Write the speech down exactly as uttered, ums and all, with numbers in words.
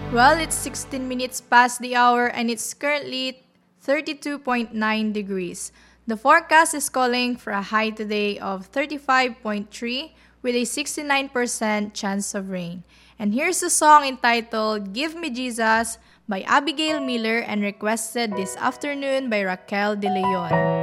Well, it's sixteen minutes past the hour and it's currently thirty-two point nine degrees. The forecast is calling for a high today of thirty-five point three with a sixty-nine percent chance of rain. And here's a song entitled Give Me Jesus by Abigail Miller and requested this afternoon by Raquel De Leon.